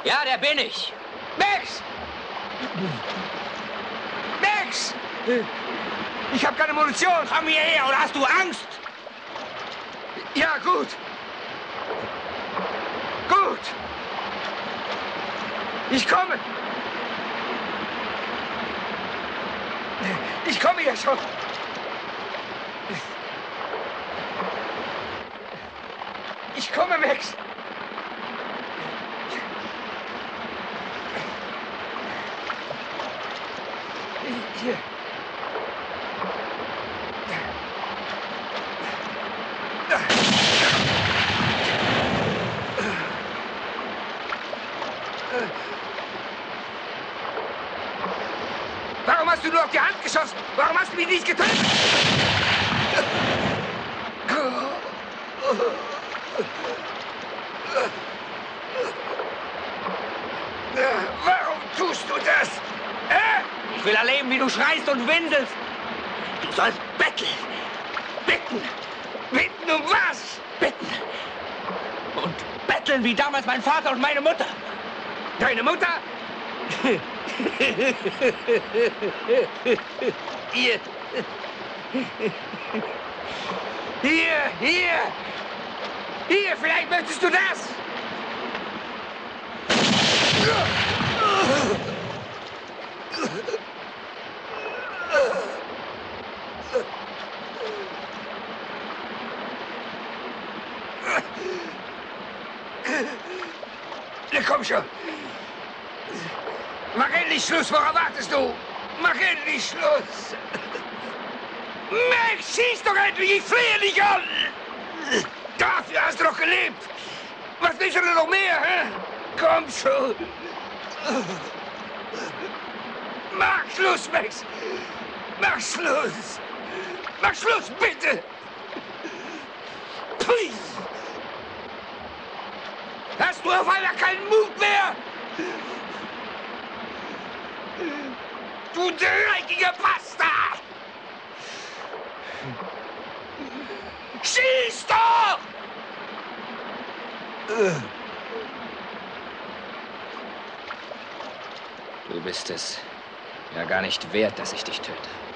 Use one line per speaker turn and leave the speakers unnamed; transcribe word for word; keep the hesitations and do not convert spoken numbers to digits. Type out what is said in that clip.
Ja, der bin ich.
Max! Max! Ich habe keine Munition.
Komm hierher, oder hast du Angst?
Ja, gut. Gut. Ich komme. Ich komme ja schon. Ich komme, Max. Hier. Warum hast du nur auf die Hand geschossen? Warum hast du mich nicht getötet? Warum tust du das? Äh?
Ich will erleben, wie du schreist und winselst. Du sollst betteln. Bitten.
Bitten um was?
Bitten. Und betteln wie damals mein Vater und meine Mutter.
Deine Mutter? Hier. Hier, hier. Hier, vielleicht möchtest du das. Na komm schon. Mach endlich Schluss, worauf wartest du? Mach endlich Schluss. Max, schieß doch endlich, ich flehe dich an. Dafür hast du doch gelebt. Was willst du denn noch mehr, hä? Komm schon. Mach Schluss, Max. Mach Schluss. Mach Schluss, bitte. Pui. Hast du auf einmal keinen Mut mehr? Du dreckiger Bastard! Schieß doch!
Du bist es ja gar nicht wert, dass ich dich töte.